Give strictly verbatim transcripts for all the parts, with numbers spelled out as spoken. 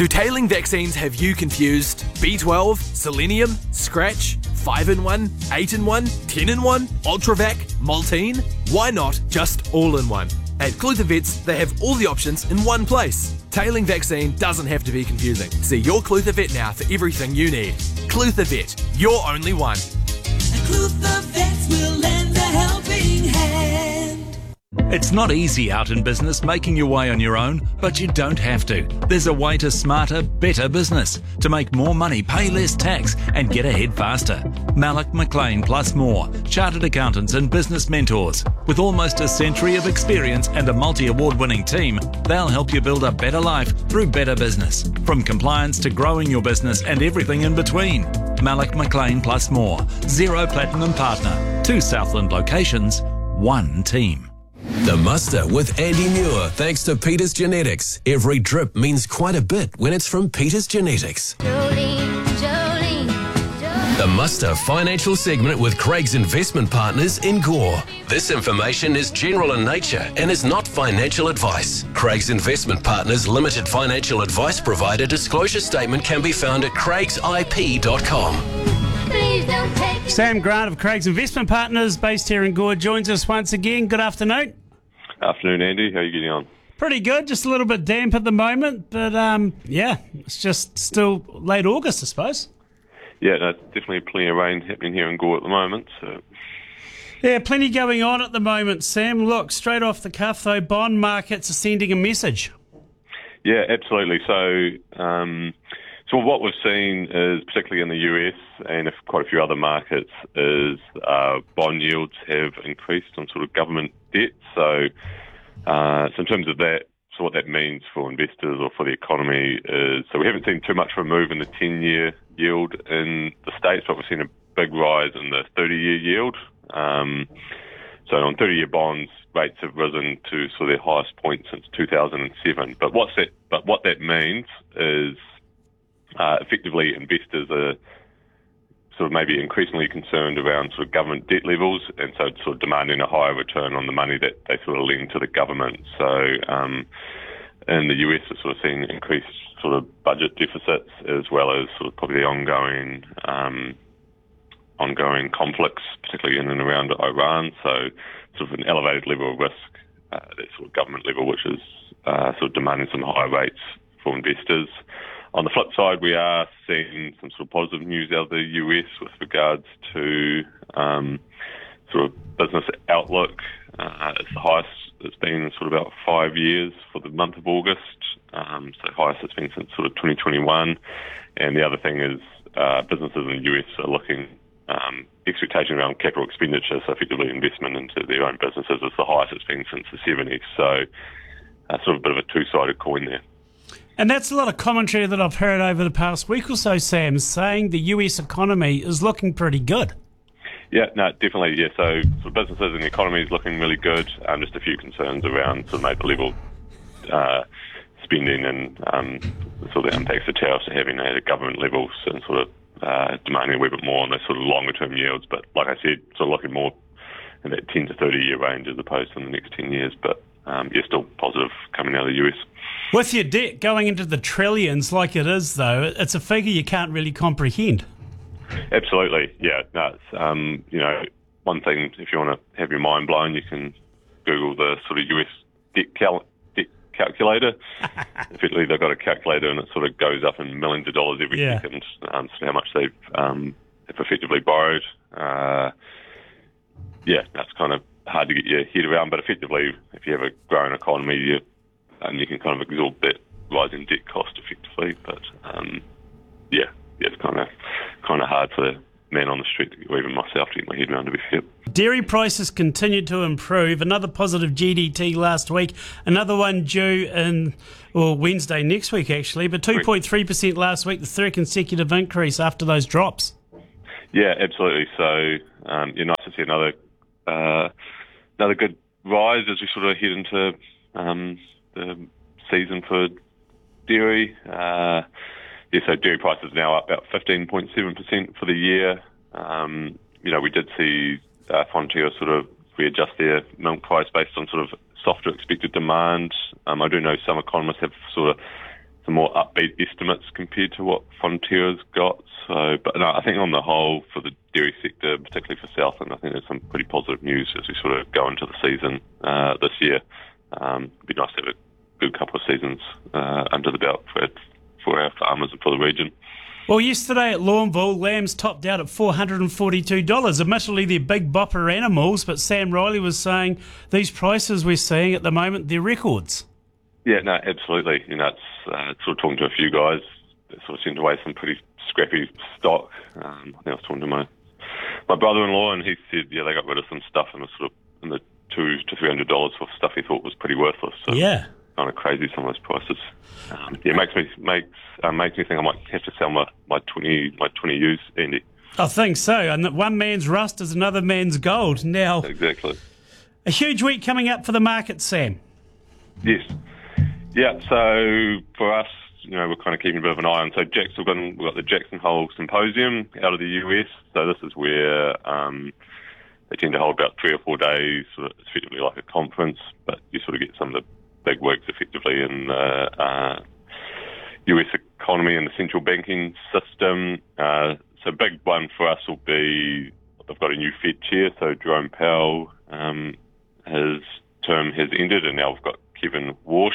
Do tailing vaccines have you confused? B twelve, selenium, scratch, five in one, eight in one, ten in one, Ultravac, Maltine? Why not just all in one? At Clutha Vets, they have all the options in one place. Tailing vaccine doesn't have to be confusing. See your Clutha Vet now for everything you need. Clutha Vet, your only one. Clutha Vets will lend a helping hand. It's not easy out in business making your way on your own, but you don't have to. There's a way to smarter, better business, to make more money, pay less tax and get ahead faster. Malloch McLean plus more, chartered accountants and business mentors. With almost a century of experience and a multi-award winning team, they'll help you build a better life through better business. From compliance to growing your business and everything in between. Malloch McLean plus more, Zero Platinum Partner, two Southland locations, one team. The Muster with Andy Muir, thanks to Peters Genetics. Every drip means quite a bit when it's from Peters Genetics. Jolene, Jolene, Jolene. The Muster financial segment with Craig's Investment Partners in Gore. This information is general in nature and is not financial advice. Craig's Investment Partners Limited Financial Advice Provider disclosure statement can be found at craigs I P dot com. Please don't take Sam Grant of Craig's Investment Partners, based here in Gore, joins us once again. Good afternoon. Afternoon, Andy. How are you getting on? Pretty good. Just a little bit damp at the moment, but um, yeah, it's just still late August, I suppose. Yeah, no, definitely plenty of rain happening here in Gore at the moment. So. Yeah, plenty going on at the moment, Sam. Look, straight off the cuff, though, bond markets are sending a message. Yeah, absolutely. So, um, so what we've seen is, particularly in the U S and if quite a few other markets, is uh, bond yields have increased on sort of government debt. So, uh, so in terms of that, so what that means for investors or for the economy is, so we haven't seen too much of a move in the ten-year yield in the States, but we've seen a big rise in the thirty-year yield. Um, so on thirty-year bonds, rates have risen to sort of their highest point since two thousand seven. But what's that? But what that means is, uh, effectively, investors are sort of maybe increasingly concerned around sort of government debt levels, and so sort of demanding a higher return on the money that they sort of lend to the government. So um, in the U S, we're sort of seeing increased sort of budget deficits, as well as sort of probably the ongoing um, ongoing conflicts, particularly in and around Iran. So sort of an elevated level of risk uh, at that sort of government level, which is uh, sort of demanding some higher rates for investors. On the flip side, we are seeing some sort of positive news out of the U S with regards to um, sort of business outlook. Uh, it's the highest it's been in sort of about five years for the month of August, um, so highest it's been since sort of twenty twenty-one. And the other thing is uh, businesses in the U S are looking, um, expectation around capital expenditure, so effectively investment into their own businesses, is the highest it's been since the seventies. So uh, sort of a bit of a two-sided coin there. And that's a lot of commentary that I've heard over the past week or so, Sam, saying the U S economy is looking pretty good. Yeah, no, definitely. Yeah, so, so businesses and the economy is looking really good. Um, just a few concerns around sort of maybe the level uh, spending and um, sort of the impacts the tariffs are having at a government level, and sort of uh, demanding a wee bit more on those sort of longer term yields. But like I said, sort of looking more in that ten to thirty year range as opposed to in the next ten years. But um, yeah, still positive coming out of the U S. With your debt going into the trillions like it is, though, it's a figure you can't really comprehend. Absolutely, yeah. No, it's, um, you know, one thing, if you want to have your mind blown, you can Google the sort of U S debt, cal- debt calculator. Effectively, they've got a calculator and it sort of goes up in millions of dollars every yeah. second, um, so how much they've, um, they've effectively borrowed. Uh, yeah, that's kind of hard to get your head around, but effectively, if you have a growing economy, you and you can kind of absorb that rising debt cost effectively. But um, yeah, yeah, it's kind of kind of hard for the man on the street, or even myself, to get my head around, to be fair. Dairy prices continued to improve. Another positive G D T last week. Another one due in, well, Wednesday next week, actually. But two point three percent last week, the third consecutive increase after those drops. Yeah, absolutely. So um, you're nice to see another uh, another good rise as we sort of head into um, the season for dairy. Uh, yeah, so dairy prices now up about fifteen point seven percent for the year. Um, you know, we did see uh, Fonterra sort of readjust their milk price based on sort of softer expected demand. Um, I do know some economists have sort of some more upbeat estimates compared to what Fonterra's got. So, but no, I think on the whole, for the dairy sector, particularly for Southland, I think there's some pretty positive news as we sort of go into the season uh, this year. Um, it'd be nice to have a good couple of seasons uh, under the belt for, for our farmers and for the region. Well, yesterday at Lawnville, lambs topped out at four hundred forty-two dollars. Admittedly, they're big bopper animals, but Sam Riley was saying these prices we're seeing at the moment, they're records. Yeah, no, absolutely. You know, it's uh, sort of talking to a few guys that sort of sent away some pretty scrappy stock. Um, I think I was talking to my my brother-in-law, and he said, yeah, they got rid of some stuff and was sort of in the two to three hundred dollars for stuff he thought was pretty worthless. So yeah, kind of crazy some of those prices. Um, yeah, it makes me makes uh, makes me think I might have to sell my my twenty my twenty U's, Andy. I think so. And one man's rust is another man's gold. Now, exactly. A huge week coming up for the market, Sam. Yes. Yeah, so for us, you know, we're kind of keeping a bit of an eye on. So Jackson, we've got, we've got the Jackson Hole Symposium out of the U S. So this is where um, they tend to hold about three or four days. So it's effectively like a conference, but you sort of get some of the big wigs effectively in the uh, U S economy and the central banking system. Uh, so a big one for us will be, they've got a new Fed chair. So Jerome Powell, um, his term has ended, and now we've got Kevin Warsh.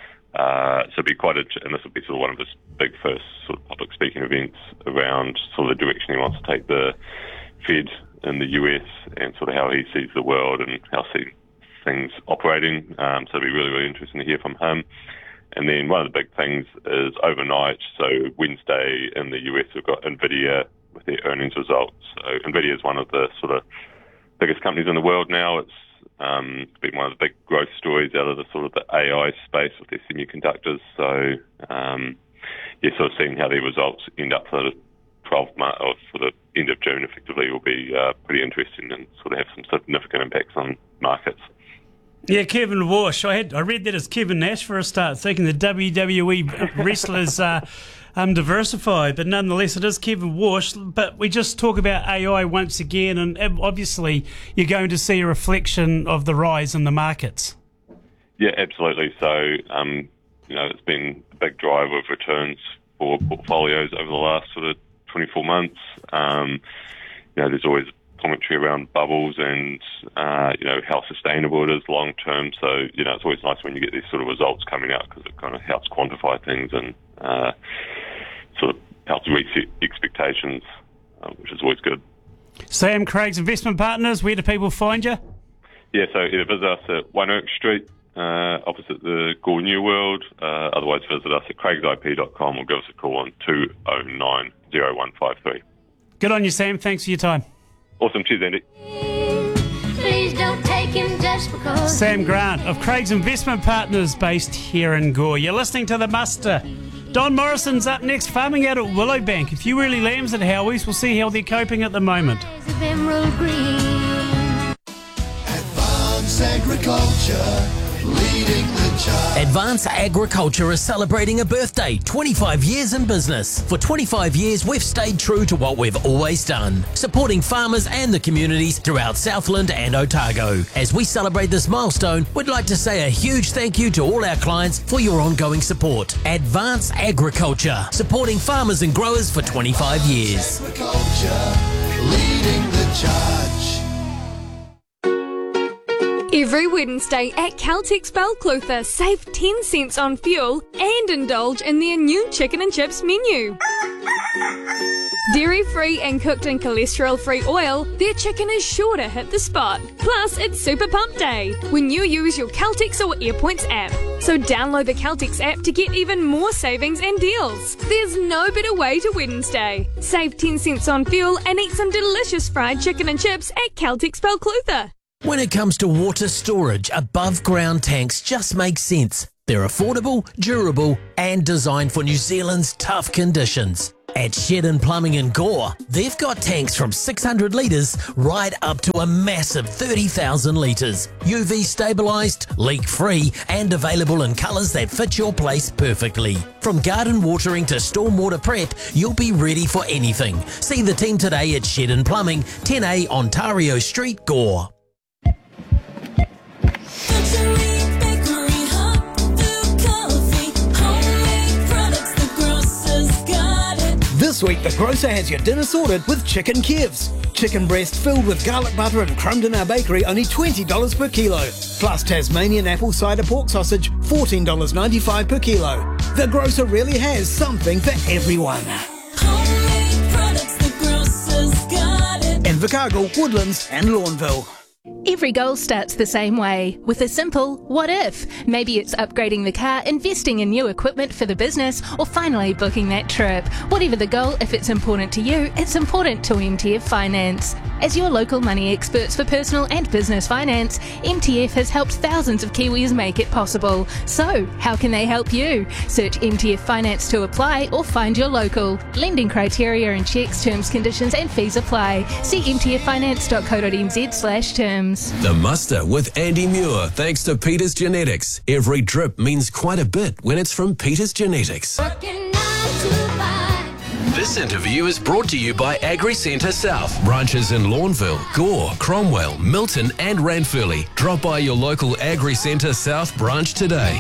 Uh, so it'll be quite a, and this will be sort of one of his big first sort of public speaking events around sort of the direction he wants to take the Fed in the U S and sort of how he sees the world and how he sees things operating. Um, so it'll be really, really interesting to hear from him. And then one of the big things is overnight, so Wednesday in the U S we've got NVIDIA with their earnings results. So NVIDIA is one of the sort of biggest companies in the world now. It's Um, it's been one of the big growth stories out of the sort of the A I space with their semiconductors. So, um, yeah, sort of seeing how their results end up for the twelve month or for the end of June effectively will be uh, pretty interesting and sort of have some significant impacts on markets. Yeah, Kevin Warsh. I had I read that as Kevin Nash for a start, thinking the W W E wrestlers uh, um, diversified, but nonetheless it is Kevin Warsh. But we just talk about A I once again, and obviously you're going to see a reflection of the rise in the markets. Yeah, absolutely. So, um, you know, it's been a big driver of returns for portfolios over the last sort of twenty-four months. Um, you know, there's always commentary around bubbles and, uh, you know, how sustainable it is long term. So, you know, it's always nice when you get these sort of results coming out because it kind of helps quantify things and uh, sort of helps reset expectations, uh, which is always good. Sam, Craig's Investment Partners, where do people find you? Yeah, so either visit us at One Oak Street, uh, opposite the Gore New World. Uh, otherwise, visit us at craigs I P dot com or give us a call on two oh nine, oh one five three. Good on you, Sam. Thanks for your time. Awesome. Cheers, Andy. Please don't take him just because. Sam Grant of Craig's Investment Partners based here in Gore. You're listening to The Muster. Don Morrison's up next, farming out at Willowbank. A few early lambs at Howie's. We'll see how they're coping at the moment. Of emerald green. Advanced agriculture, leading the charge. Advance Agriculture is celebrating a birthday, twenty-five years in business. For twenty-five years, we've stayed true to what we've always done, supporting farmers and the communities throughout Southland and Otago. As we celebrate this milestone, we'd like to say a huge thank you to all our clients for your ongoing support. Advance Agriculture, supporting farmers and growers for twenty-five years. Agriculture, leading the charge. Every Wednesday at Caltex Balclutha, save ten cents on fuel and indulge in their new chicken and chips menu. Dairy-free and cooked in cholesterol-free oil, their chicken is sure to hit the spot. Plus, it's Super Pump Day when you use your Caltex or AirPoints app. So download the Caltex app to get even more savings and deals. There's no better way to Wednesday. Save ten cents on fuel and eat some delicious fried chicken and chips at Caltex Balclutha. When it comes to water storage, above ground tanks just make sense. They're affordable, durable, and designed for New Zealand's tough conditions. At Shedden Plumbing in Gore, they've got tanks from six hundred litres right up to a massive thirty thousand litres. U V stabilised, leak-free, and available in colours that fit your place perfectly. From garden watering to stormwater prep, you'll be ready for anything. See the team today at Shedden Plumbing, ten A Ontario Street, Gore. This week, the grocer has your dinner sorted with Chicken Kevs. Chicken breast filled with garlic butter and crumbed in our bakery, only twenty dollars per kilo. Plus Tasmanian apple cider pork sausage, fourteen dollars ninety-five per kilo. The grocer really has something for everyone. Homemade products, the grocer's got it. Invercargill, Woodlands and Lawnville. Every goal starts the same way, with a simple what if. Maybe it's upgrading the car, investing in new equipment for the business, or finally booking that trip. Whatever the goal, if it's important to you, it's important to M T F Finance. As your local money experts for personal and business finance, M T F has helped thousands of Kiwis make it possible. So, how can they help you? Search M T F Finance to apply or find your local. Lending criteria and checks, terms, conditions and fees apply. See m t f finance dot co dot n z slash terms. The Muster with Andy Muir, thanks to Peters Genetics. Every drip means quite a bit when it's from Peters Genetics. This interview is brought to you by Agri Centre South. Branches in Lawnville, Gore, Cromwell, Milton and Ranfurly. Drop by your local Agri Centre South branch today.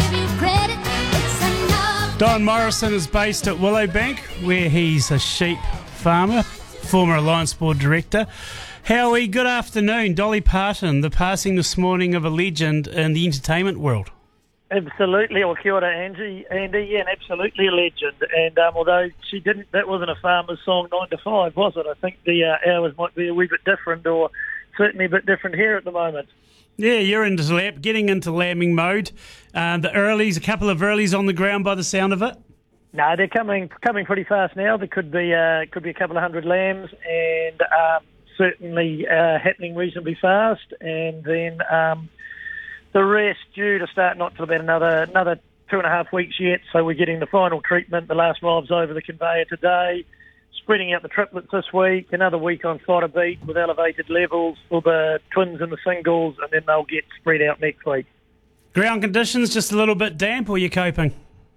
Don Morrison is based at Willowbank, where he's a sheep farmer, former Alliance Board Director. Howie, good afternoon. Dolly Parton, the passing this morning of a legend in the entertainment world. Absolutely. Well, kia ora, Angie. Andy, yeah, and absolutely a legend. And um, although she didn't, that wasn't a farmer's song nine to five, was it? I think the uh, hours might be a wee bit different, or certainly a bit different here at the moment. Yeah, you're into lab, getting into lambing mode. Uh, the earlies, a couple of earlies on the ground by the sound of it. No, they're coming coming pretty fast now. There could be uh, could be a couple of hundred lambs, and um, certainly uh, happening reasonably fast. And then um, the rest due to start not till about another another two and a half weeks yet. So we're getting the final treatment. The last mob's over the conveyor today. Spreading out the triplets this week. Another week on fodder beat with elevated levels for the twins and the singles, and then they'll get spread out next week. Ground conditions just a little bit damp, or are you coping?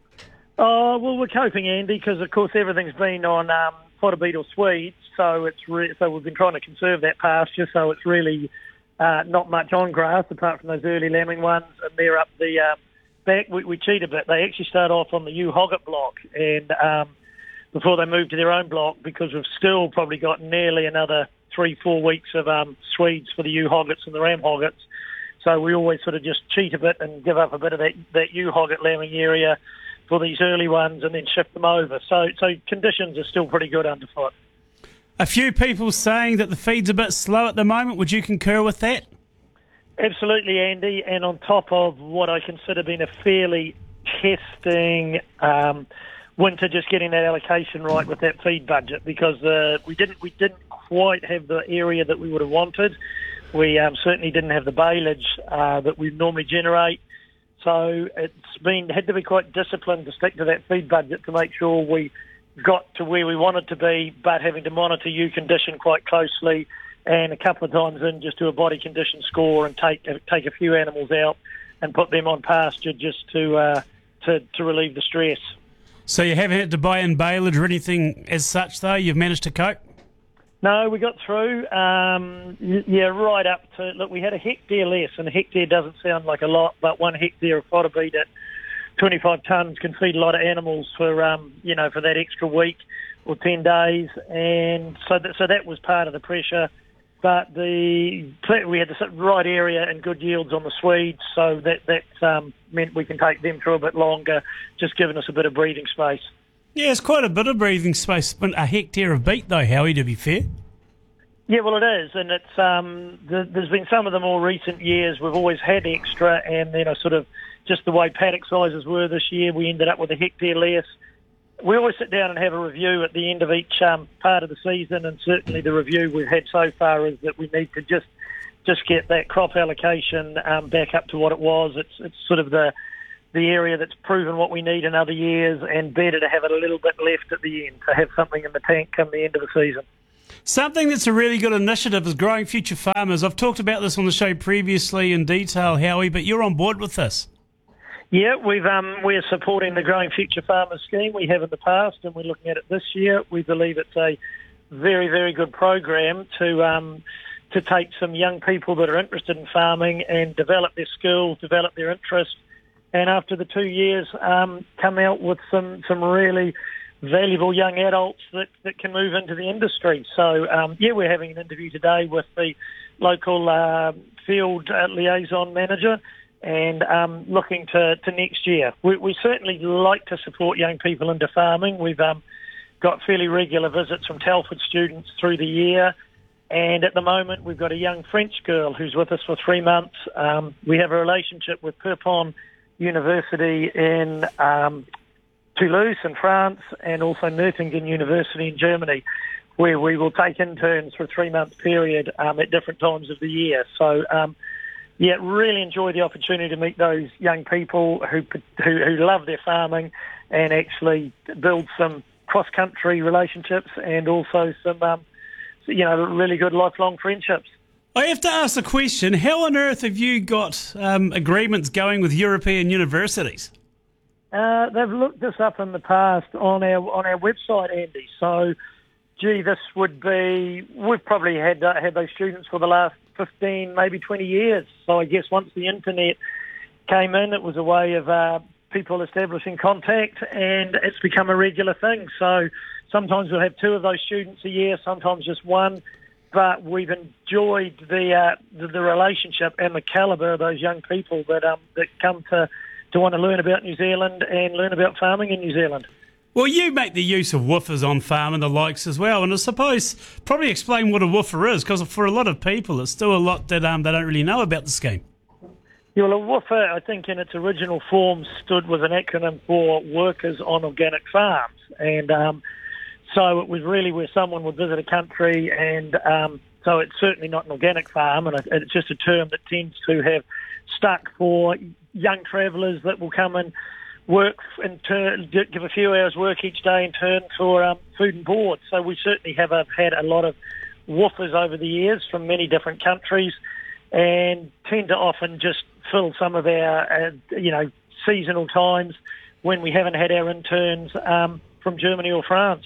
Oh, well, we're coping, Andy, because, of course, everything's been on um, fodder beet or Swedes, so it's re- so we've been trying to conserve that pasture, so it's really uh, not much on grass apart from those early lambing ones, and they're up the um, back. We, we cheat a bit. They actually start off on the ewe hogget block, and um, before they move to their own block, because we've still probably got nearly another three, four weeks of um, Swedes for the ewe hoggets and the ram hoggets. So we always sort of just cheat a bit and give up a bit of that, that ewe hogget lambing area for these early ones and then shift them over. So so conditions are still pretty good underfoot. A few people saying that the feed's a bit slow at the moment. Would you concur with that? Absolutely, Andy. And on top of what I consider being a fairly testing um, winter, just getting that allocation right with that feed budget, because uh, we didn't we didn't quite have the area that we would have wanted. We um, certainly didn't have the baleage uh, that we normally generate. So it's been had to be quite disciplined to stick to that feed budget to make sure we got to where we wanted to be, but having to monitor ewe condition quite closely, and a couple of times in just do a body condition score and take take a few animals out and put them on pasture just to uh, to to relieve the stress. So you haven't had to buy in baleage or anything as such, though? You've managed to cope? No, we got through. Um, yeah, right up to, look, we had a hectare less, and a hectare doesn't sound like a lot, but one hectare of fodder beet at twenty-five tonnes can feed a lot of animals for, um, you know, for that extra week or ten days, and so that, so that was part of the pressure. But the we had the right area and good yields on the Swedes, so that that um, meant we can take them through a bit longer, just giving us a bit of breathing space. Yeah, it's quite a bit of breathing space. A hectare of beet, though, Howie, to be fair. Yeah, well, it is, and it's um, the, there's been some of the more recent years we've always had extra, and then I sort of just the way paddock sizes were this year, we ended up with a hectare less. We always sit down and have a review at the end of each um, part of the season, and certainly the review we've had so far is that we need to just just get that crop allocation um, back up to what it was. It's it's sort of the the area that's proven what we need in other years, and better to have it a little bit left at the end, to have something in the tank come the end of the season. Something that's a really good initiative is Growing Future Farmers. I've talked about this on the show previously in detail, Howie, but you're on board with this. Yeah, we've um, we're supporting the Growing Future Farmers scheme. We have in the past, and we're looking at it this year. We believe it's a very, very good program to um, to take some young people that are interested in farming and develop their skills, develop their interest, and after the two years, um, come out with some, some really valuable young adults that, that can move into the industry. So, um, yeah, we're having an interview today with the local uh, field uh, liaison manager and um, looking to, to next year. We, we certainly like to support young people into farming. We've um, got fairly regular visits from Telford students through the year. And at the moment, we've got a young French girl who's with us for three months. Um, we have a relationship with Purpon University in um, Toulouse in France and also Nürtingen University in Germany, where we will take interns for a three-month period um, at different times of the year. So, um, yeah, really enjoy the opportunity to meet those young people who, who, who love their farming and actually build some cross-country relationships and also some, um, you know, really good lifelong friendships. I have to ask a question. How on earth have you got um, agreements going with European universities? Uh, they've looked this up in the past on our on our website, Andy. So, gee, this would be, we've probably had uh, had those students for the last fifteen, maybe twenty years. So I guess once the internet came in, it was a way of uh, people establishing contact, and it's become a regular thing. So sometimes we'll have two of those students a year, sometimes just one. But we've enjoyed the, uh, the the relationship and the calibre of those young people that um that come to, to want to learn about New Zealand and learn about farming in New Zealand. Well, you make the use of woofers on farm and the likes as well, and I suppose probably explain what a woofer is, because for a lot of people it's still a lot that um they don't really know about the scheme. Yeah, well, a woofer, I think in its original form, stood was an acronym for Workers on Organic Farms, and um so it was really where someone would visit a country, and um, so it's certainly not an organic farm, and it's just a term that tends to have stuck for young travellers that will come and work and turn, give a few hours work each day in turn for um, food and board. So we certainly have uh, had a lot of woofers over the years from many different countries, and tend to often just fill some of our, uh, you know, seasonal times when we haven't had our interns um, from Germany or France.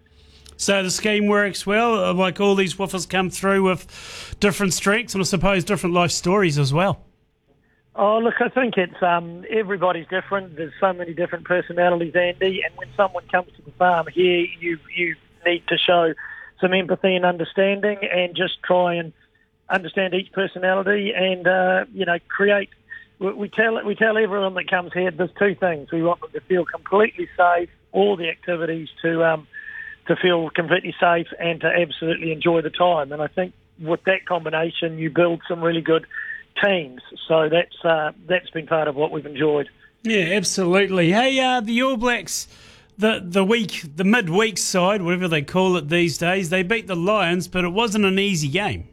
So the scheme works well, like all these woofers come through with different strengths and I suppose different life stories as well. Oh, look, I think it's um, everybody's different. There's so many different personalities, Andy, and when someone comes to the farm here, you you need to show some empathy and understanding and just try and understand each personality and, uh, you know, create... We, we tell we tell everyone that comes here, there's two things. We want them to feel completely safe, all the activities to... Um, to feel completely safe and to absolutely enjoy the time. And I think with that combination, you build some really good teams. So that's uh, that's been part of what we've enjoyed. Yeah, absolutely. Hey, uh, the All Blacks, the the week, the midweek side, whatever they call it these days, they beat the Lions, but it wasn't an easy game.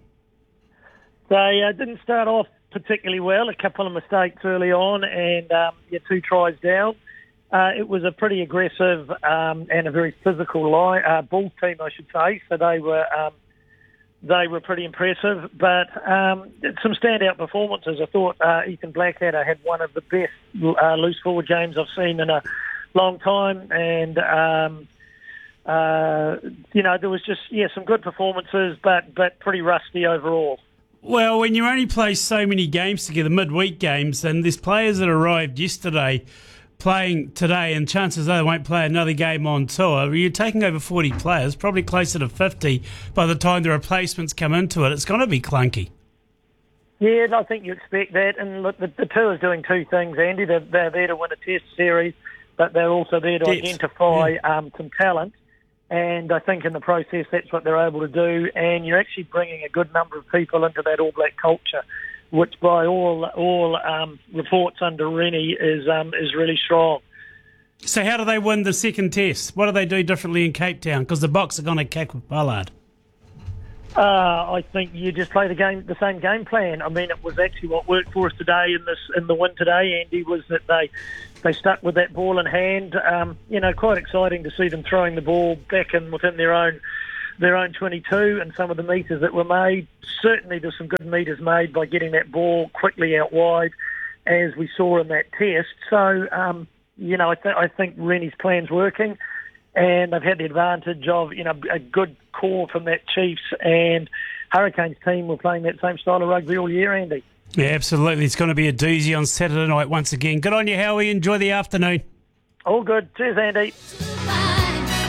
They uh, didn't start off particularly well. A couple of mistakes early on, and um, yeah, two tries down. Uh, it was a pretty aggressive um, and a very physical line, uh, Bulls team, I should say. So they were um, they were pretty impressive. But um, some standout performances. I thought uh, Ethan Blackadder had one of the best uh, loose forward games I've seen in a long time. And, um, uh, you know, there was just, yeah, some good performances, but, but pretty rusty overall. Well, when you only play so many games together, midweek games, and there's players that arrived yesterday playing today, and chances are they won't play another game on tour. You're taking over forty players, probably closer to fifty by the time the replacements come into it. It's going to be clunky. Yeah, I think you expect that. And look, the, the tour is doing two things, Andy. They're, they're there to win a test series, but they're also there to Depth. identify yeah. um, some talent. And I think in the process, that's what they're able to do. And you're actually bringing a good number of people into that All Black culture, which by all all um, reports under Rennie is um, is really strong. So how do they win the second test? What do they do differently in Cape Town? Because the Boks are going to kick with Ballard. Uh, I think you just play the game, the same game plan. I mean, it was actually what worked for us today in this in the win today, Andy, was that they they stuck with that ball in hand. Um, you know, quite exciting to see them throwing the ball back in within their own their own twenty-two, and some of the metres that were made. Certainly there's some good metres made by getting that ball quickly out wide, as we saw in that test. So, um, you know, I, th- I think Rennie's plan's working, and they've had the advantage of, you know, a good core from that Chiefs and Hurricanes team were playing that same style of rugby all year, Andy. Yeah, absolutely. It's going to be a doozy on Saturday night once again. Good on you, Howie. Enjoy the afternoon. All good. Cheers, Andy.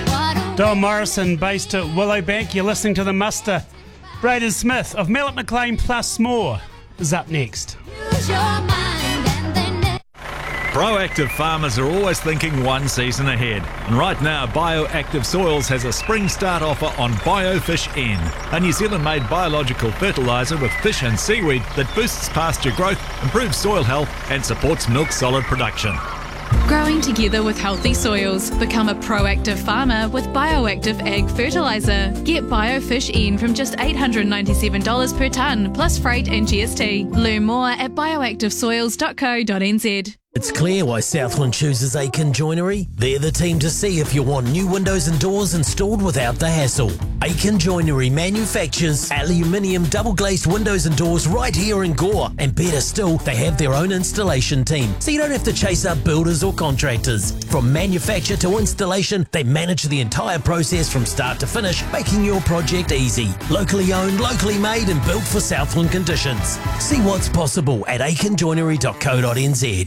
Don Morrison, based at Willowbank. You're listening to The Muster. Braden Smith of Mallet McLean Plus More is up next. Proactive farmers are always thinking one season ahead. And right now, Bioactive Soils has a spring start offer on BioFish N, a New Zealand-made biological fertiliser with fish and seaweed that boosts pasture growth, improves soil health and supports milk solid production. Growing together with healthy soils. Become a proactive farmer with Bioactive Ag Fertiliser. Get BioFish N from just eight hundred ninety-seven dollars per tonne, plus freight and G S T. Learn more at bioactive soils dot co dot n z. It's clear why Southland chooses Aiken Joinery. They're the team to see if you want new windows and doors installed without the hassle. Aiken Joinery manufactures aluminium double-glazed windows and doors right here in Gore. And better still, they have their own installation team, so you don't have to chase up builders or contractors. From manufacture to installation, they manage the entire process from start to finish, making your project easy. Locally owned, locally made and built for Southland conditions. See what's possible at aiken joinery dot co dot n z.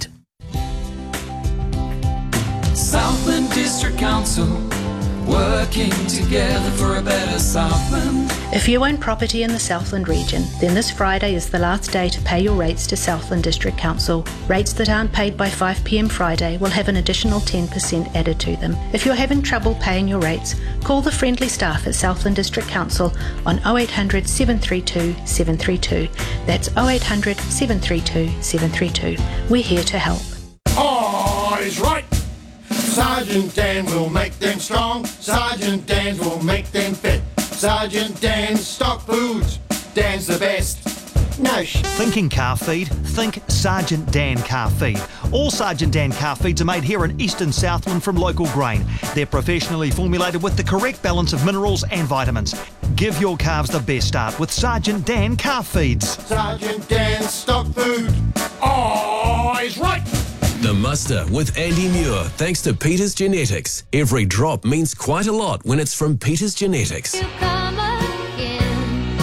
Southland District Council, working together for a better Southland. If you own property in the Southland region, then this Friday is the last day to pay your rates to Southland District Council. Rates that aren't paid by five p m Friday will have an additional ten percent added to them. If you're having trouble paying your rates, call the friendly staff at Southland District Council on oh eight hundred, seven three two, seven three two. That's oh eight hundred, seven three two, seven three two. We're here to help. Oh, he's right. Sergeant Dan will make them strong. Sergeant Dan will make them fit. Sergeant Dan's stock foods. Dan's the best. No sh- Thinking car feed? Think Sergeant Dan car feed. All Sergeant Dan car feeds are made here in Eastern Southland from local grain. They're professionally formulated with the correct balance of minerals and vitamins. Give your calves the best start with Sergeant Dan car feeds. Sergeant Dan's stock food. Oh, he's right. The Muster with Andy Muir, thanks to Peters Genetics. Every drop means quite a lot when it's from Peters Genetics. Come again,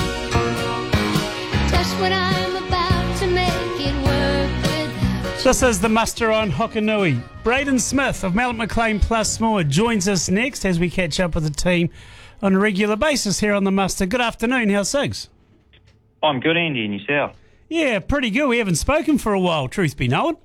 just when I'm about to make it work without. This is The Muster on Hokanui. Braden Smith of Mallet McLean Plus More joins us next as we catch up with the team on a regular basis here on The Muster. Good afternoon, how's things? I'm good, Andy, and yourself? Yeah, pretty good. We haven't spoken for a while, truth be known.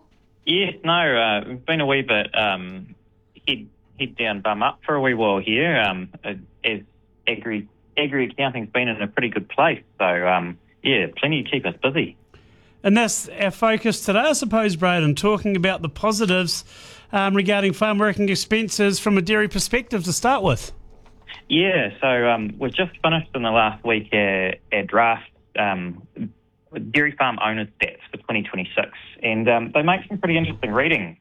Yes, no, uh, we've been a wee bit um, head, head down, bum up for a wee while here, um, as agri, agri accounting's been in a pretty good place. So, um, yeah, plenty to keep us busy. And that's our focus today, I suppose, Braden, talking about the positives um, regarding farm working expenses from a dairy perspective to start with. Yeah, so um, we've just finished in the last week our, our draft um dairy farm owners stats for twenty twenty-six, and um, they make some pretty interesting reading.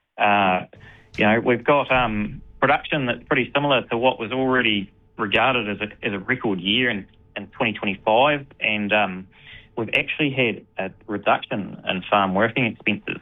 Uh, you know, we've got um, production that's pretty similar to what was already regarded as a, as a record year in, in twenty twenty-five, and um, we've actually had a reduction in farm working expenses.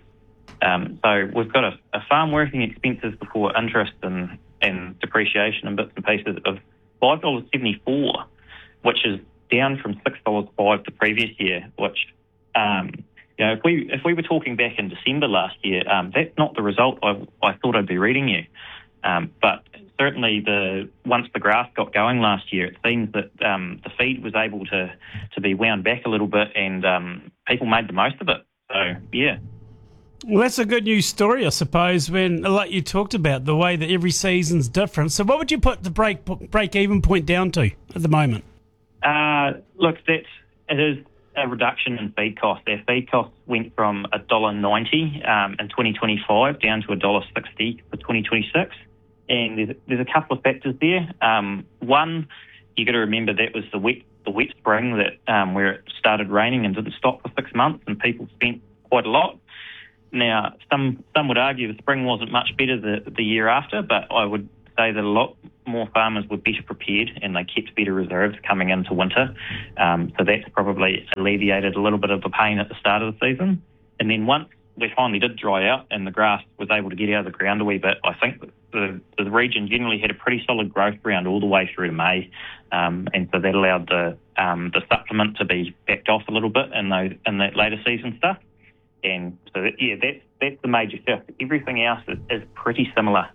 Um, so we've got a, a farm working expenses before interest and, and depreciation and bits and pieces of five dollars seventy-four, which is down from six dollars five the previous year, which, um, you know, if we if we were talking back in December last year, um, that's not the result I, I thought I'd be reading you. Um, but certainly, the once the grass got going last year, it seems that um, the feed was able to, to be wound back a little bit, and um, people made the most of it. So, yeah. Well, that's a good news story, I suppose, when, like you talked about, the way that every season's different. So what would you put the break break even point down to at the moment? Uh, look, that's, it is a reduction in feed costs. Our feed costs went from one dollar ninety um, in twenty twenty-five down to one dollar sixty for twenty twenty-six. And there's, there's a couple of factors there. Um, one, you got to remember that was the wet the wet spring that um, where it started raining and didn't stop for six months, and people spent quite a lot. Now, some some would argue the spring wasn't much better the, the year after, but I would say that a lot more farmers were better prepared and they kept better reserves coming into winter. Um, so that's probably alleviated a little bit of the pain at the start of the season. And then once we finally did dry out and the grass was able to get out of the ground a wee bit, I think the, the region generally had a pretty solid growth ground all the way through to May. Um, and so that allowed the um, the supplement to be backed off a little bit in, those, in that later season stuff. And so, that, yeah, that's, that's the major shift. Everything else is, is pretty similar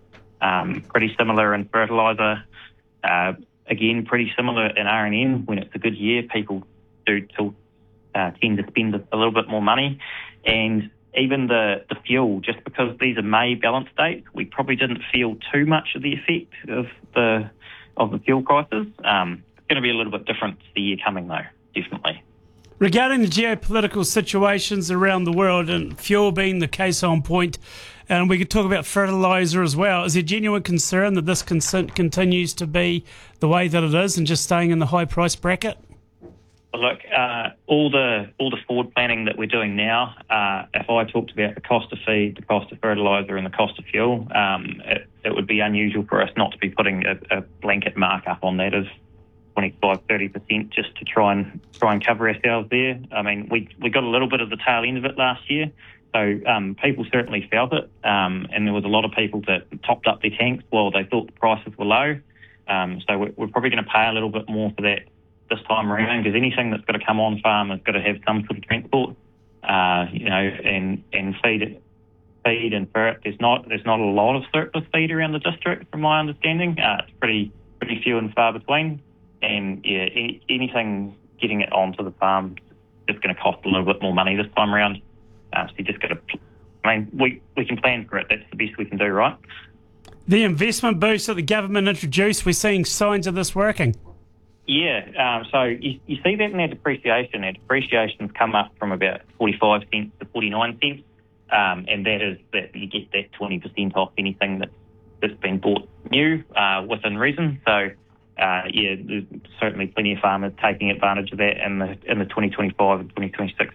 Um, pretty similar in fertiliser. Uh, again, pretty similar in R and N. When it's a good year, people do tilt, uh, tend to spend a little bit more money. And even the, the fuel, just because these are May balance dates, we probably didn't feel too much of the effect of the of the fuel prices. Um, it's going to be a little bit different the year coming, though, definitely. Regarding the geopolitical situations around the world, and fuel being the case on point, and we could talk about fertiliser as well, is there genuine concern that this con- continues to be the way that it is and just staying in the high price bracket? Well, look, uh, all the all the forward planning that we're doing now, uh, if I talked about the cost of feed, the cost of fertiliser and the cost of fuel, um, it, it would be unusual for us not to be putting a, a blanket markup on that of twenty-five, thirty percent just to try and try and cover ourselves there. I mean, we we got a little bit of the tail end of it last year, so um, people certainly felt it, um, and there was a lot of people that topped up their tanks while they thought the prices were low. Um, so we're, we're probably going to pay a little bit more for that this time around, because anything that's got to come on farm has got to have some sort of transport, uh, you know, and and feed feed and ferret. There's not there's not a lot of surplus feed around the district, from my understanding. Uh, it's pretty pretty few and far between. And yeah, any, anything getting it onto the farm is going to cost a little bit more money this time around. Uh, so you just got to, I mean, we, we can plan for it. That's the best we can do, right? The investment boost that the government introduced, we're seeing signs of this working. Yeah, um, so you, you see that in our depreciation. Our depreciation's come up from about forty-five cents to forty-nine cents, um, and that is that you get that twenty percent off anything that's, that's been bought new uh, within reason. So, Uh, yeah, there's certainly plenty of farmers taking advantage of that in the in the twenty twenty-five and twenty twenty-six.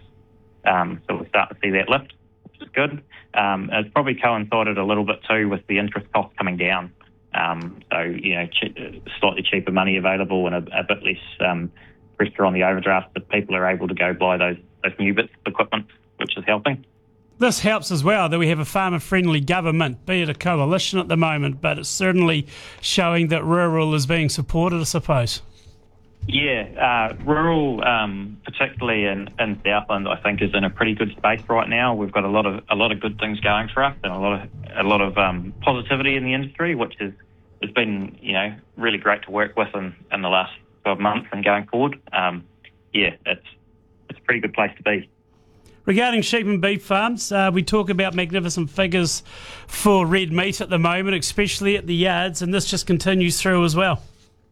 Um, so we're starting to see that lift, which is good. Um, it's probably coincided a little bit too with the interest costs coming down. Um, so, you know, che- slightly cheaper money available and a, a bit less um, pressure on the overdraft, that people are able to go buy those, those new bits of equipment, which is helping. This helps as well that we have a farmer-friendly government, be it a coalition at the moment, but it's certainly showing that rural is being supported, I suppose. Yeah, uh, rural, um, particularly in, in Southland, I think is in a pretty good space right now. We've got a lot of a lot of good things going for us, and a lot of a lot of um, positivity in the industry, which is has been, you know, really great to work with in, in the last twelve months and going forward. Um, yeah, it's it's a pretty good place to be. Regarding sheep and beef farms, uh, we talk about magnificent figures for red meat at the moment, especially at the yards, and this just continues through as well.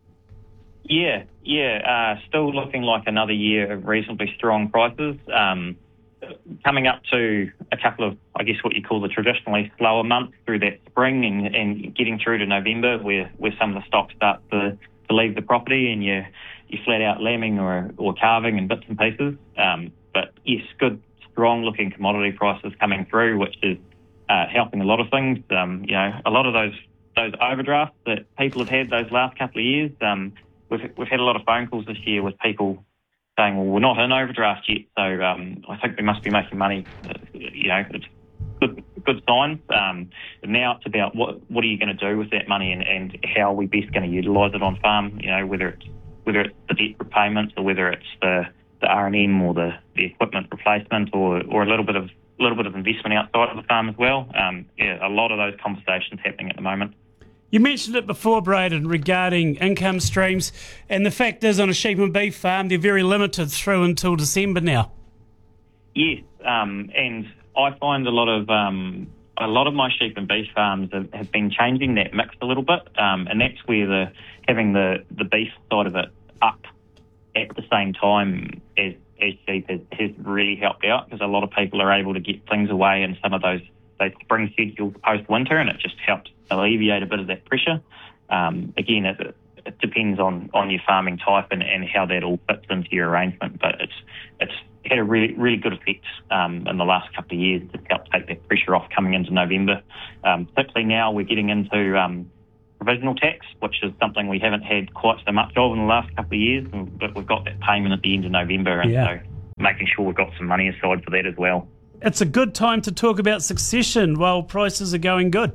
Yeah, yeah, uh, still looking like another year of reasonably strong prices. Um, coming up to a couple of, I guess, what you call the traditionally slower months through that spring and, and getting through to November, where, where some of the stocks start to, to leave the property and you you flat out lambing or or calving in bits and pieces. Um, but yes, good, strong-looking commodity prices coming through, which is uh, helping a lot of things. Um, you know, a lot of those those overdrafts that people have had those last couple of years. Um, we've we've had a lot of phone calls this year with people saying, "Well, we're not in overdraft yet, so um, I think we must be making money." Uh, you know, it's good good signs. Um, now it's about what what are you going to do with that money, and, and how are we best going to utilise it on farm. You know, whether it's whether it's the debt repayments or whether it's the the R and M or the, the equipment replacement, or, or a little bit of a little bit of investment outside of the farm as well. Um, yeah, a lot of those conversations happening at the moment. You mentioned it before, Braden, regarding income streams, and the fact is on a sheep and beef farm, they're very limited through until December now. Yes, um, and I find a lot of um, a lot of my sheep and beef farms have, have been changing that mix a little bit, um, and that's where the having the, the beef side of it up at the same time as, as sheep has, has really helped out, because a lot of people are able to get things away in some of those, those spring schedules post-winter, and it just helps alleviate a bit of that pressure. Um, again, it, it depends on, on your farming type and, and how that all fits into your arrangement, but it's it's had a really really good effect um, in the last couple of years to help take that pressure off coming into November. Um, particularly now we're getting into um, provisional tax, which is something we haven't had quite so much of in the last couple of years, but we've got that payment at the end of November, and yeah. so making sure we've got some money aside for that as well. It's a good time to talk about succession while prices are going good.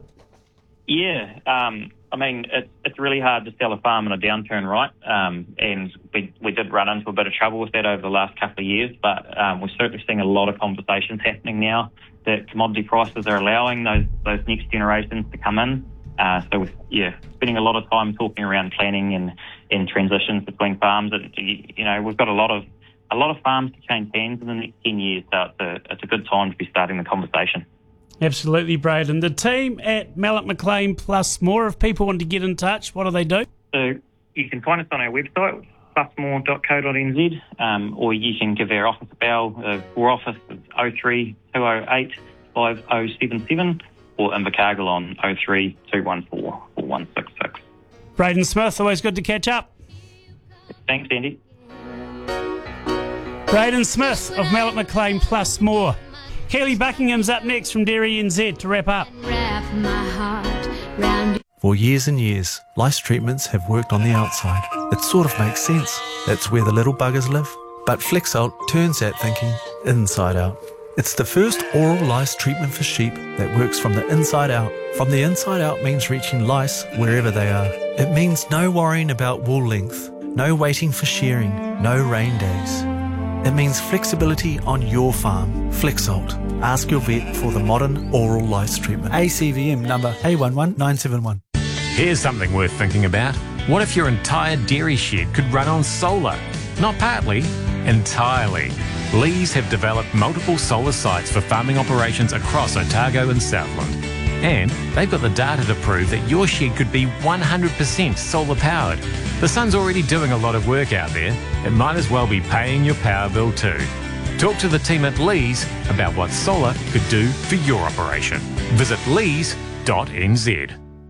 Yeah, um, I mean, it, it's really hard to sell a farm in a downturn, right? Um, and we, we did run into a bit of trouble with that over the last couple of years, but um, we're certainly seeing a lot of conversations happening now that commodity prices are allowing those those next generations to come in. Uh, so, yeah, spending a lot of time talking around planning and, and transitions between farms. And, you know, we've got a lot of a lot of farms to change hands in the next ten years, so it's a, it's a good time to be starting the conversation. Absolutely, Braden. The team at Mallet McLean plus more, if people want to get in touch, what do they do? So you can find us on our website, plus more dot co dot n z, um, or you can give our office a bell. Uh, our office is oh three two oh eight five oh seven seven, or Invercargill on oh three two one four four one six six. Braden Smith, always good to catch up. Thanks, Andy. Braden Smith of Mallet McLean plus more. Keely Buckingham's up next from Dairy N Z to wrap up. For years and years, lice treatments have worked on the outside. It sort of makes sense. That's where the little buggers live. But Flexalt turns that thinking inside out. It's the first oral lice treatment for sheep that works from the inside out. From the inside out means reaching lice wherever they are. It means no worrying about wool length, no waiting for shearing, no rain days. It means flexibility on your farm. Flexalt. Ask your vet for the modern oral lice treatment. A C V M number A one one nine seven one. Here's something worth thinking about. What if your entire dairy shed could run on solar? Not partly, entirely. Lees have developed multiple solar sites for farming operations across Otago and Southland. And they've got the data to prove that your shed could be one hundred percent solar powered. The sun's already doing a lot of work out there. It might as well be paying your power bill too. Talk to the team at Lees about what solar could do for your operation. Visit lees dot n z.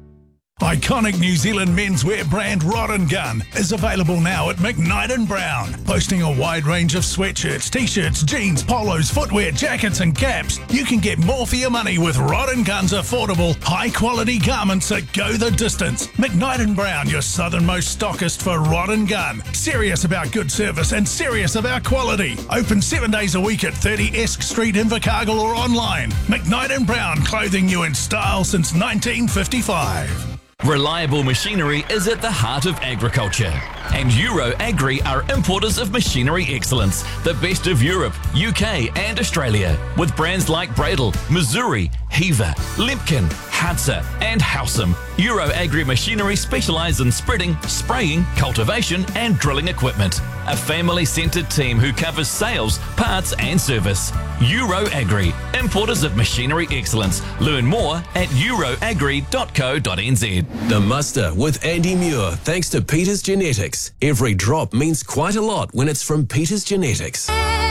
Iconic New Zealand menswear brand Rod and Gun is available now at McKnight and Brown. Boasting a wide range of sweatshirts, t-shirts, jeans, polos, footwear, jackets and caps, you can get more for your money with Rod and Gun's affordable, high-quality garments that go the distance. McKnight and Brown, your southernmost stockist for Rod and Gun. Serious about good service and serious about quality. Open seven days a week at thirty Esk Street, Invercargill, or online. McKnight and Brown, clothing you in style since nineteen fifty-five. Reliable machinery is at the heart of agriculture. And Euro Agri are importers of machinery excellence, the best of Europe, U K and Australia, with brands like Bradle, Missouri, Heaver, Limpkin, Hadza and Howsam. Euro Agri Machinery specialise in spreading, spraying, cultivation and drilling equipment. A family-centred team who covers sales, parts and service. Euro Agri, importers of machinery excellence. Learn more at euroagri dot co dot n z. The Muster with Andy Muir, thanks to Peters Genetics. Every drop means quite a lot when it's from Peters Genetics.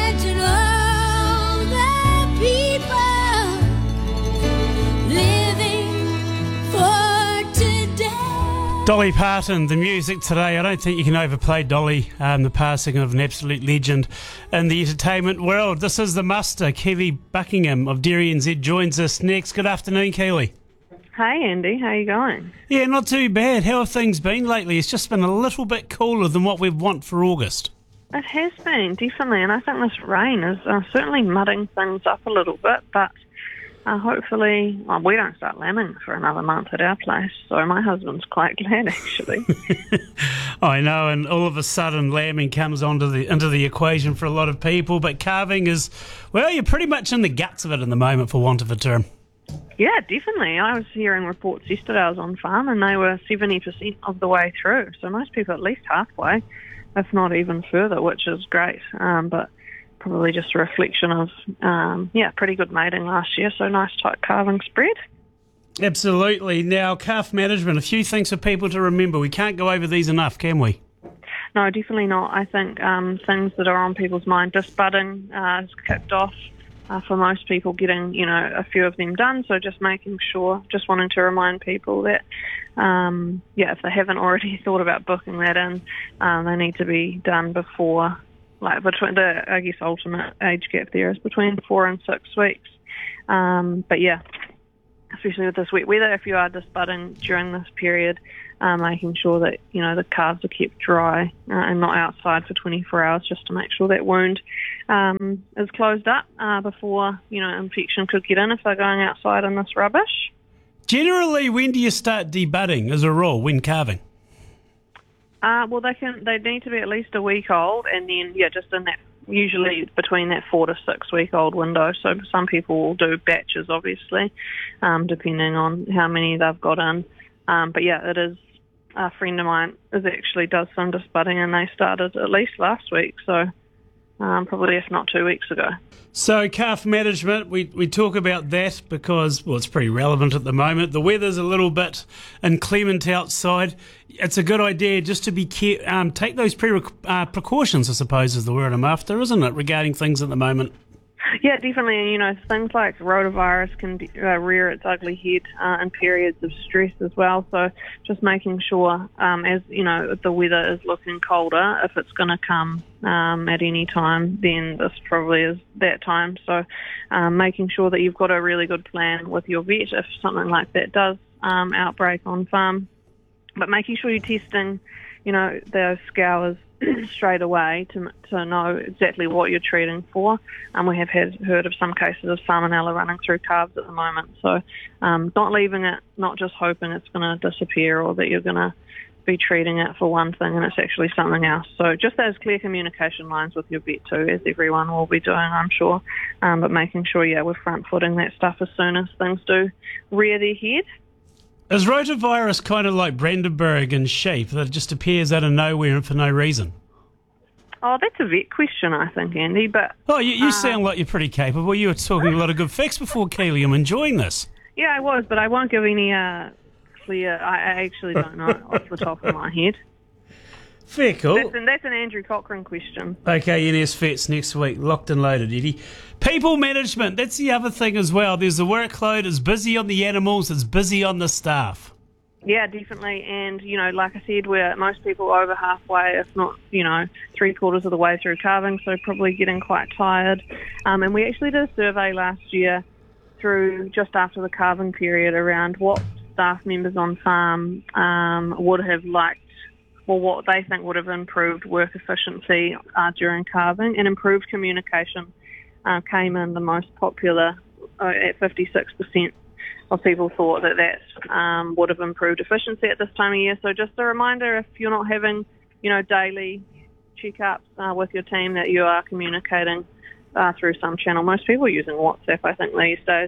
Dolly Parton, the music today. I don't think you can overplay Dolly, um, the passing of an absolute legend in the entertainment world. This is The Muster. Keely Buckingham of Dairy N Z joins us next. Good afternoon, Keely. Hey, Andy. How you going? Yeah, not too bad. How have things been lately? It's just been a little bit cooler than what we want for August. It has been, definitely, and I think this rain is uh, certainly mudding things up a little bit, but Uh, hopefully, well, we don't start lambing for another month at our place, so my husband's quite glad, actually. I know, and all of a sudden lambing comes onto the into the equation for a lot of people, but calving is, well, you're pretty much in the guts of it in the moment, for want of a term. Yeah, definitely. I was hearing reports yesterday. I was on farm, and they were seventy percent of the way through, so most people at least halfway, if not even further, which is great, um, but probably just a reflection of, um, yeah, pretty good mating last year, so nice tight calving spread. Absolutely. Now, calf management, a few things for people to remember. We can't go over these enough, can we? No, definitely not. I think um, things that are on people's mind, disc budding uh, has kicked off uh, for most people, getting, you know, a few of them done, so just making sure, just wanting to remind people that, um, yeah, if they haven't already thought about booking that in, um, they need to be done before. Like between the, I guess, ultimate age gap there is between four and six weeks. Um, but yeah, especially with this wet weather, if you are just budding during this period, uh, making sure that, you know, the calves are kept dry uh, and not outside for twenty-four hours, just to make sure that wound um, is closed up uh, before, you know, infection could get in if they're going outside in this rubbish. Generally, when do you start debudding as a rule when calving? Uh, well, they can. They need to be at least a week old, and then yeah, just in that usually between that four to six week old window. So some people will do batches, obviously, um, depending on how many they've got in. Um, but yeah, it is. A friend of mine is actually does some disc budding, and they started at least last week, so um, probably if not two weeks ago. So calf management, we, we talk about that because, well, it's pretty relevant at the moment. The weather's a little bit inclement outside. It's a good idea just to be care- um, take those pre- uh, precautions, I suppose, is the word I'm after, isn't it, regarding things at the moment? Yeah, definitely. And, you know, things like rotavirus can be, uh, rear its ugly head uh, in periods of stress as well. So just making sure, um, as, you know, if the weather is looking colder, if it's going to come um, at any time, then this probably is that time. So um, making sure that you've got a really good plan with your vet if something like that does um, outbreak on farm. But making sure you're testing, you know, those scours straight away to to know exactly what you're treating for. Um, we have had heard of some cases of salmonella running through calves at the moment. So um, not leaving it, not just hoping it's going to disappear or that you're going to be treating it for one thing and it's actually something else. So just those clear communication lines with your vet too, as everyone will be doing, I'm sure. Um, but making sure, yeah, we're front-footing that stuff as soon as things do rear their head. Is rotavirus kind of like Brandenburg in sheep that just appears out of nowhere and for no reason? Oh, that's a vet question, I think, Andy. But oh, you, you uh, sound like you're pretty capable. You were talking a lot of good facts before, Keely. I'm enjoying this. Yeah, I was, but I won't give any uh, clear. I, I actually don't know off the top of my head. Fair cool. That's an, that's an Andrew Cochrane question. Okay, N S Vets next week. Locked and loaded, Eddie. People management, that's the other thing as well. There's the workload. It's busy on the animals. It's busy on the staff. Yeah, definitely. And, you know, like I said, we're most people over halfway, if not, you know, three quarters of the way through calving, so probably getting quite tired. Um, and we actually did a survey last year through just after the calving period around what staff members on farm um, would have liked, or what they think would have improved work efficiency uh, during calving, and improved communication uh, came in the most popular uh, at fifty-six percent of people thought that that um, would have improved efficiency at this time of year. So just a reminder, if you're not having, you know, daily checkups uh, with your team, that you are communicating uh, through some channel. Most people are using WhatsApp, I think, these days.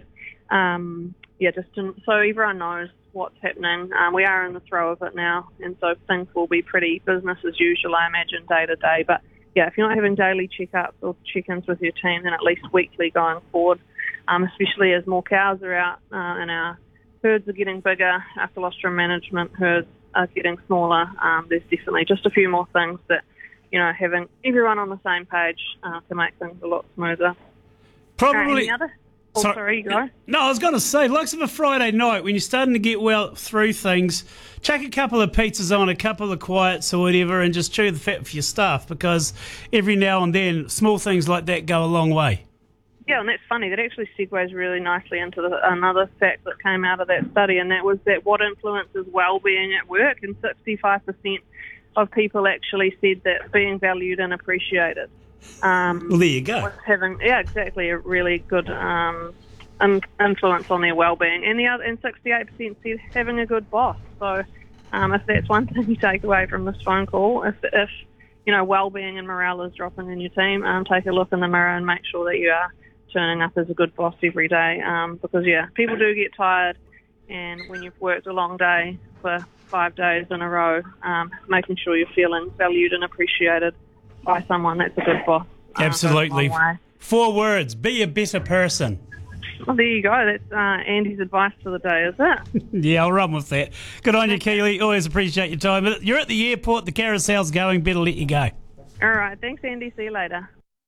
Um, yeah, just to, so everyone knows what's happening. Um, we are in the throw of it now, and so things will be pretty business as usual, I imagine, day to day. But yeah, if you're not having daily checkups or check-ins with your team, then at least weekly going forward, um, especially as more cows are out uh, and our herds are getting bigger, our colostrum management herds are getting smaller. Um, there's definitely just a few more things that, you know, having everyone on the same page uh, can make things a lot smoother. Probably. Uh, any other? Oh, sorry, sorry, you go. No, I was going to say, likes of a Friday night, when you're starting to get well through things, chuck a couple of pizzas on, a couple of quiets or whatever, and just chew the fat for your staff, because every now and then, small things like that go a long way. Yeah, and that's funny. That actually segues really nicely into the, another fact that came out of that study, and that was that what influences well-being at work, and sixty-five percent of people actually said that being valued and appreciated. Um, well, there you go. Having, yeah, exactly, a really good um, in, influence on their well-being. And the other, and sixty-eight percent said having a good boss. So um, if that's one thing you take away from this phone call, if, if you know, well-being and morale is dropping in your team, um, take a look in the mirror and make sure that you are turning up as a good boss every day. Um, because, yeah, people do get tired, and when you've worked a long day for five days in a row, um, making sure you're feeling valued and appreciated by someone that's a good boss. Absolutely. Um, Four words: be a better person. Well, there you go. That's uh, Andy's advice for the day, is it? Yeah, I'll run with that. Good on you, Keely. Always appreciate your time. You're at the airport. The carousel's going. Better let you go. All right. Thanks, Andy. See you later.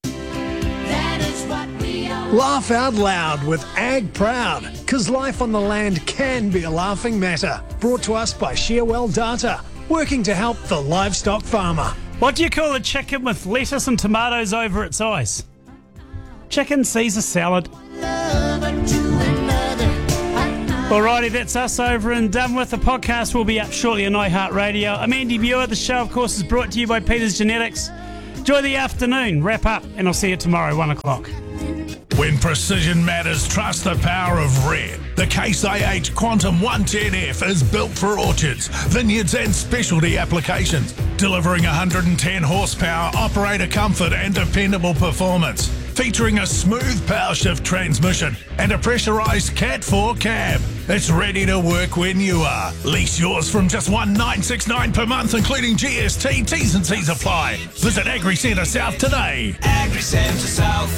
Laugh out loud with Ag Proud, because life on the land can be a laughing matter. Brought to us by Sharewell Data, working to help the livestock farmer. What do you call a chicken with lettuce and tomatoes over its eyes? Chicken Caesar salad. Alrighty, that's us over and done with. The podcast will be up shortly on iHeartRadio. I'm Andy Muir. The show, of course, is brought to you by Peters Genetics. Enjoy the afternoon. Wrap up, and I'll see you tomorrow, one o'clock. When precision matters, trust the power of Red. The Case I H Quantum one ten F is built for orchards, vineyards and specialty applications, delivering one hundred ten horsepower, operator comfort and dependable performance. featuring a smooth power shift transmission and a pressurised Cat four cab. It's ready to work when you are. Lease yours from just one thousand nine hundred sixty-nine dollars per month, including G S T. T's and C's apply. Visit Agri Centre South today. Agri Centre South.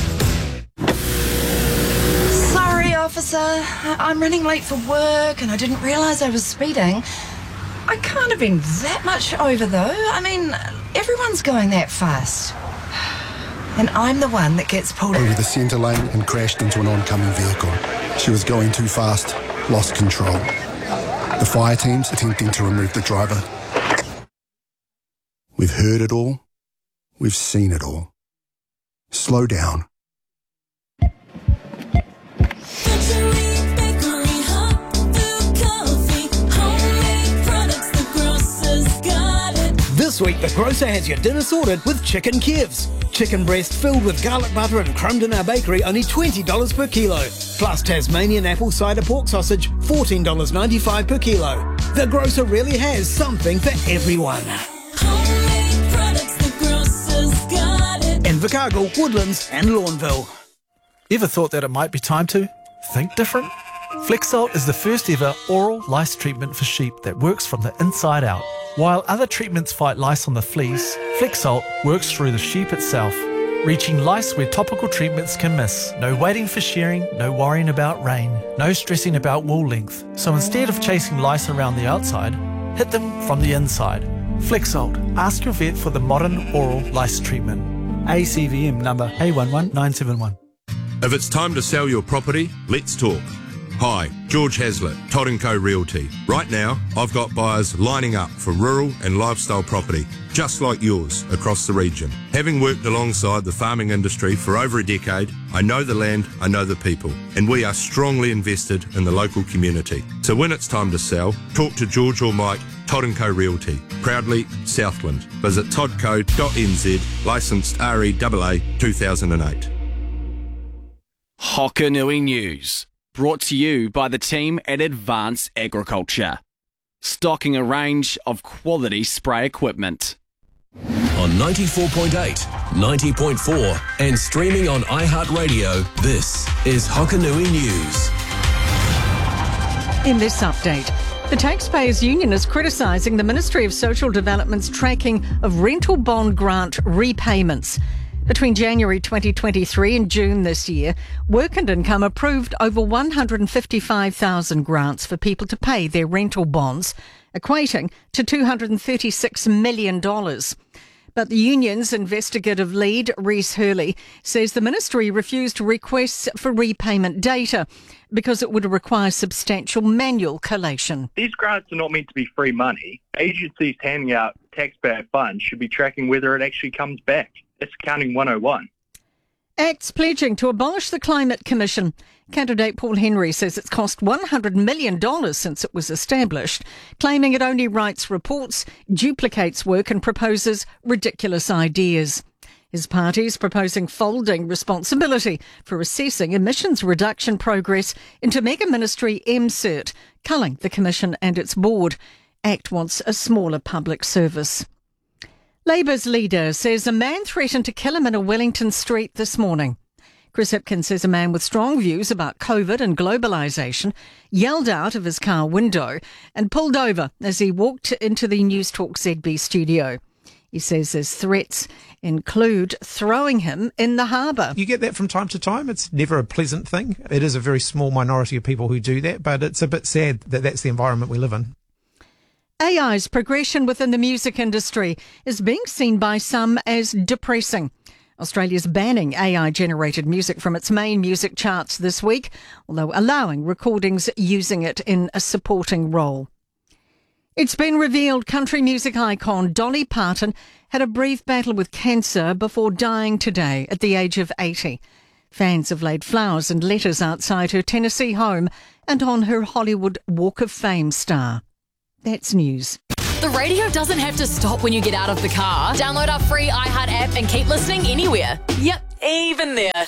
Sorry, officer. I'm running late for work and I didn't realise I was speeding. I can't have been that much over, though. I mean, everyone's going that fast. And I'm the one that gets pulled over the centre lane and crashed into an oncoming vehicle. She was going too fast, lost control. The fire team's attempting to remove the driver. We've heard it all. We've seen it all. Slow down. This week, the grocer has your dinner sorted with Chicken Kevs. Chicken breast filled with garlic butter and crumbed in our bakery, only twenty dollars per kilo. Plus Tasmanian apple cider pork sausage, fourteen dollars ninety-five per kilo. The grocer really has something for everyone. Invercargill, Woodlands and Lawnville. Ever thought that it might be time to think different? Flexalt is the first ever oral lice treatment for sheep that works from the inside out. While other treatments fight lice on the fleece, Flexalt works through the sheep itself, reaching lice where topical treatments can miss. No waiting for shearing, no worrying about rain, no stressing about wool length. So instead of chasing lice around the outside, hit them from the inside. Flexalt. Ask your vet for the modern oral lice treatment. A C V M number A one one nine seven one. If it's time to sell your property, let's talk. Hi, George Hazlitt, Todd and Co Realty. Right now, I've got buyers lining up for rural and lifestyle property, just like yours, across the region. Having worked alongside the farming industry for over a decade, I know the land, I know the people, and we are strongly invested in the local community. So when it's time to sell, talk to George or Mike, Todd and Co Realty. Proudly Southland. Visit todd co dot n z, licensed R E A A two thousand eight. Hokanui News. Brought to you by the team at Advance Agriculture. Stocking a range of quality spray equipment. On ninety-four point eight, ninety point four and streaming on iHeartRadio, this is Hokanui News. In this update, the Taxpayers Union is criticising the Ministry of Social Development's tracking of rental bond grant repayments. Between January twenty twenty-three and June this year, Work and Income approved over one hundred fifty-five thousand grants for people to pay their rental bonds, equating to two hundred thirty-six million dollars. But the union's investigative lead, Reece Hurley, says the ministry refused requests for repayment data because it would require substantial manual collation. These grants are not meant to be free money. Agencies handing out taxpayer funds should be tracking whether it actually comes back. It's accounting one oh one. Act's pledging to abolish the Climate Commission. Candidate Paul Henry says it's cost one hundred million dollars since it was established, claiming it only writes reports, duplicates work and proposes ridiculous ideas. His party's proposing folding responsibility for assessing emissions reduction progress into Mega Ministry M CERT, culling the Commission and its board. Act wants a smaller public service. Labour's leader says a man threatened to kill him in a Wellington street this morning. Chris Hipkins says a man with strong views about COVID and globalisation yelled out of his car window and pulled over as he walked into the News Talk Z B studio. He says his threats include throwing him in the harbour. You get that from time to time. It's never a pleasant thing. It is a very small minority of people who do that, but it's a bit sad that that's the environment we live in. A I's progression within the music industry is being seen by some as depressing. Australia's banning A I-generated music from its main music charts this week, although allowing recordings using it in a supporting role. It's been revealed country music icon Dolly Parton had a brief battle with cancer before dying today at the age of eighty. Fans have laid flowers and letters outside her Tennessee home and on her Hollywood Walk of Fame star. That's news. The radio doesn't have to stop when you get out of the car. Download our free iHeart app and keep listening anywhere. Yep, even there.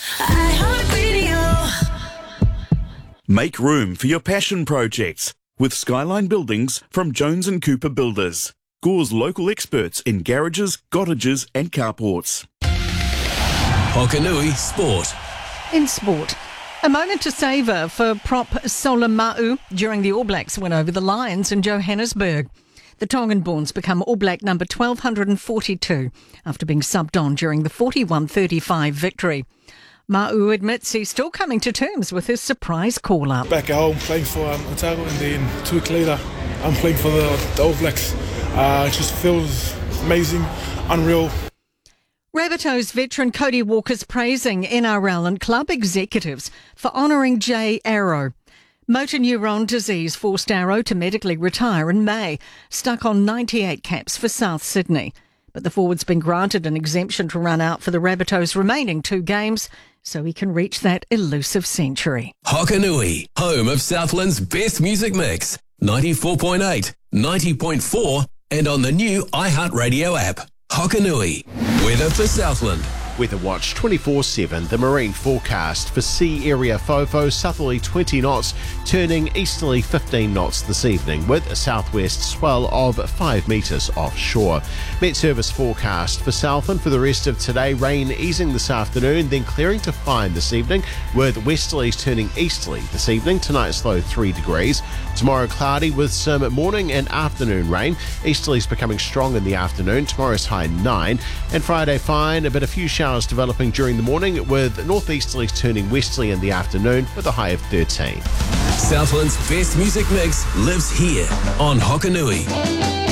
iHeartRadio. Make room for your passion projects with Skyline Buildings from Jones and Cooper Builders. Gore's local experts in garages, cottages and carports. Hokanui Sport. In sport, a moment to savour for prop Solomau during the All Blacks win over the Lions in Johannesburg. The Tongan-borns become All Black number twelve forty-two after being subbed on during the forty-one thirty-five victory. Ma'u admits he's still coming to terms with his surprise call-up. Back at home, playing for um, Otago, and then two weeks later, I'm playing for the, the All Blacks. Uh, it just feels amazing, unreal. Rabbitohs veteran Cody Walker's praising N R L and club executives for honouring Jay Arrow. Motor neuron disease forced Arrow to medically retire in May, stuck on ninety-eight caps for South Sydney. But the forward's been granted an exemption to run out for the Rabbitohs' remaining two games, so he can reach that elusive century. Hokanui, home of Southland's best music mix. ninety-four point eight, ninety point four, and on the new iHeartRadio app. Hokanui, weather for Southland. Weather Watch twenty-four seven, the marine forecast for sea area Fofo, southerly twenty knots, turning easterly fifteen knots this evening with a southwest swell of five metres offshore. Met Service forecast for Southland for the rest of today, rain easing this afternoon, then clearing to fine this evening with westerlies turning easterly this evening, tonight's low three degrees. Tomorrow cloudy with some morning and afternoon rain, easterlies becoming strong in the afternoon, tomorrow's high nine, and Friday fine, but a few showers developing during the morning with northeasterlies turning westerly in the afternoon with a high of thirteen. Southland's best music mix lives here on Hokanui.